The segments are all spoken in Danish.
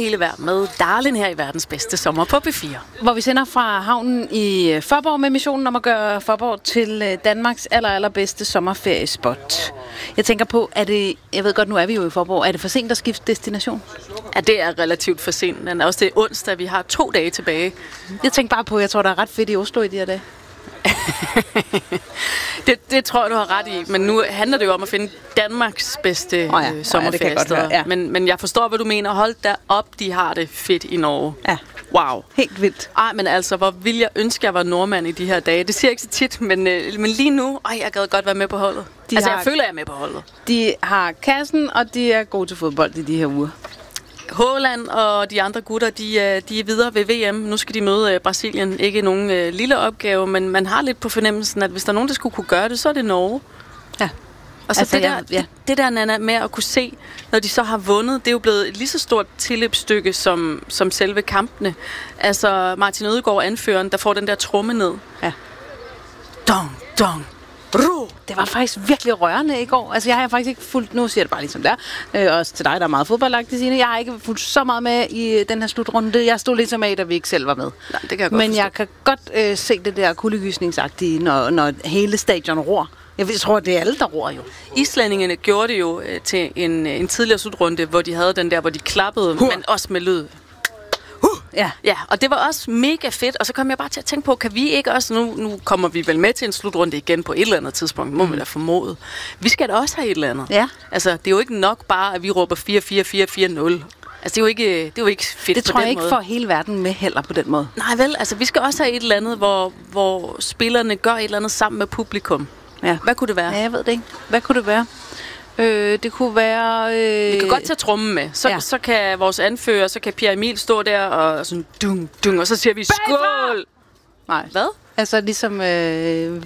hele vejr med Darlin her i verdens bedste sommer på P4. Hvor vi sender fra havnen i Faaborg med missionen om at gøre Faaborg til Danmarks allerbedste sommerferiespot. Jeg tænker på, jeg ved godt, nu er vi jo i Faaborg, er det for sent at skifte destination? Ja, det er relativt for sent, men også det er onsdag, vi har 2 dage tilbage. Jeg tænker bare på, jeg tror, der er ret fedt i Oslo i de her dage. det tror jeg, du har ret i, men nu handler det jo om at finde Danmarks bedste sommerferiesteder. Ja. Men jeg forstår, hvad du mener. Hold da op, de har det fedt i Norge. Ja. Wow. Helt vildt. Ej, men altså, hvor vil jeg ønske, jeg var nordmand i de her dage. Det siger jeg ikke så tit, men lige nu, jeg gad godt være med på holdet. Jeg føler, jeg er med på holdet. De har kassen, og de er gode til fodbold i de her uger. Haaland og de andre gutter, de er videre ved VM. Nu skal de møde Brasilien. Ikke nogen lille opgave, men man har lidt på fornemmelsen, at hvis der er nogen, der skulle kunne gøre det, så er det Norge. Ja. Og så altså, det der, Nana, med at kunne se, når de så har vundet, det er jo blevet et lige så stort tilløbsstykke som selve kampene. Altså Martin Ødegaard, anføreren, der får den der tromme ned. Ja. Dong, dong. Det var faktisk virkelig rørende i går. Altså, jeg har faktisk ikke fulgt, nu siger det bare ligesom der, også til dig, der er meget fodboldagtig, Signe. Jeg har ikke fulgt så meget med i den her slutrunde. Jeg stod ligesom af, da vi ikke selv var med. Nej, det kan jeg godt Men forstå. jeg kan godt se det der kuldegysningsagtige, når hele stadion ror. Jeg tror, det er alle, der ror jo. Islændingene gjorde det jo til en tidligere slutrunde, hvor de havde den der, hvor de klappede, men også med lyd. Ja, og det var også mega fedt, og så kom jeg bare til at tænke på, kan vi ikke også, nu kommer vi vel med til en slutrunde igen på et eller andet tidspunkt, må vi da formode. Vi skal da også have et eller andet. Ja. Altså, det er jo ikke nok bare, at vi råber 4-4-4-4-0. Altså, det er jo ikke fedt det på den måde. Det tror jeg ikke får hele verden med heller på den måde. Nej vel, altså vi skal også have et eller andet, hvor spillerne gør et eller andet sammen med publikum. Ja. Hvad kunne det være? Ja, jeg ved det ikke. Hvad kunne det være? Det kunne være... Vi kan godt tage trommen med. Så kan vores anfører, så kan Pierre Emil stå der og sådan dung, dung, og så siger vi skål! Nej. Hvad? Altså ligesom der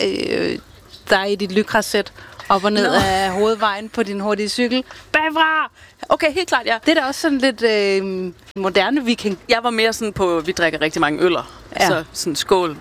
er i dit lykræssæt op og ned af hovedvejen på din hurtige cykel. Bagfra! Okay, helt klart, ja. Det er da også sådan lidt moderne viking. Jeg var mere sådan på, vi drikker rigtig mange øller. Ja. Så sådan skål.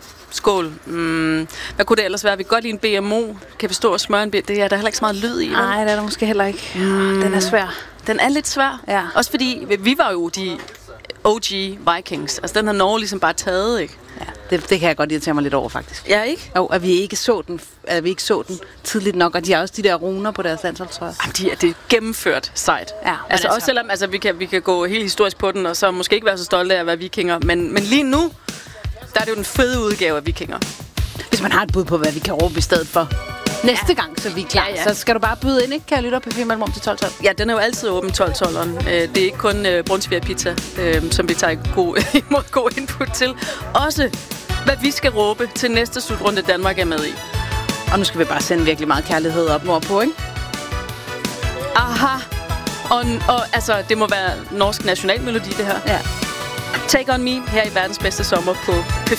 Hvad kunne det ellers være? Vi kan godt lide en BMO. Kan vi stå og smøre en BMO? Det er der heller ikke så meget lyd i. Nej, det er der måske heller ikke. Den er svær. Den er lidt svær. Ja. Også fordi, vi var jo de OG Vikings. Altså, den har Norge ligesom bare taget, ikke? Ja, det kan jeg godt irritere mig lidt over, faktisk. Ja, ikke? Jo, at vi ikke så den tidligt nok, og de har også de der runer på deres landsholdstrøjer. Jamen, det er gennemført sejt. Ja, altså, også selvom vi kan gå helt historisk på den, og så måske ikke være så stolte af at være vikinger. Men lige nu, der er det jo den fede udgave af vikinger. Hvis man har et bud på, hvad vi kan råbe i stedet for næste gang, så vi er klar, så skal du bare byde ind, ikke? Kan jeg lytte op på P4 Mellemrum til 12-12? Ja, den er jo altid åben 12-12'eren. Det er ikke kun Brunsviger Pizza, som vi tager imod god input til. Også, hvad vi skal råbe til næste slutrunde, Danmark er med i. Og nu skal vi bare sende virkelig meget kærlighed op nordpå, ikke? Aha! Og altså, det må være norsk nationalmelodi, det her. Ja. Take on me her i verdens bedste sommer på P4.